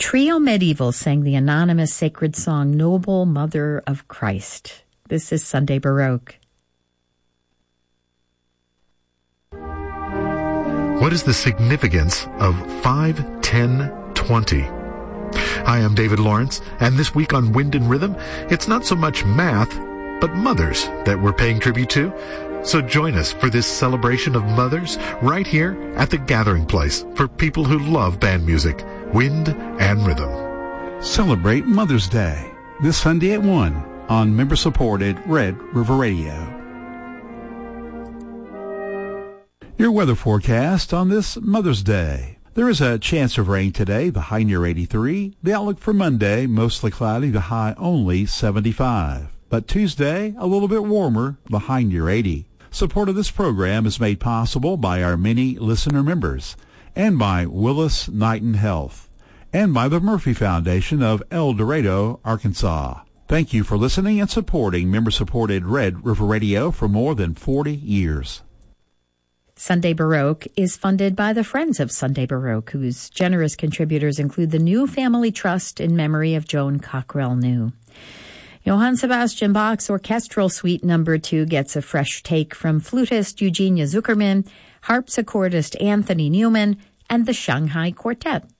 Trio Medieval sang the anonymous sacred song, Noble Mother of Christ. This is Sunday Baroque. What is the significance of 5-10-20? Hi, I'm David Lawrence, and this week on Wind and Rhythm, it's not so much math, but mothers that we're paying tribute to. So join us for this celebration of mothers right here at the Gathering Place for people who love band music, Wind and Rhythm. Celebrate Mother's Day this Sunday at 1 on member-supported Red River Radio. Your weather forecast on this Mother's Day. There is a chance of rain today, the high near 83. The outlook for Monday, mostly cloudy, the high only 75. But Tuesday, a little bit warmer, the high near 80. Support of this program is made possible by our many listener members and by Willis Knighton Health and by the Murphy Foundation of El Dorado, Arkansas. Thank you for listening and supporting member-supported Red River Radio for more than 40 years. Sunday Baroque is funded by the Friends of Sunday Baroque, whose generous contributors include the New Family Trust in memory of Joan Cockrell New. Johann Sebastian Bach's Orchestral Suite No. 2 gets a fresh take from flutist Eugenia Zuckerman, harpsichordist Anthony Newman, and the Shanghai Quartet.